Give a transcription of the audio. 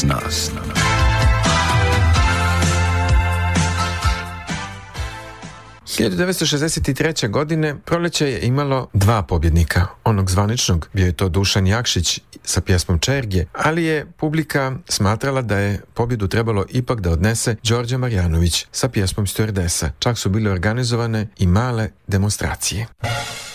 s nas. 1963. godine proleće je imalo dva pobjednika. Onog zvaničnog bio je to Dušan Jakšić sa pjesmom Čergje, ali je publika smatrala da je pobjedu trebalo ipak da odnese Đorđe Marjanović sa pjesmom Stjuardesa. Čak su bile organizovane i male demonstracije.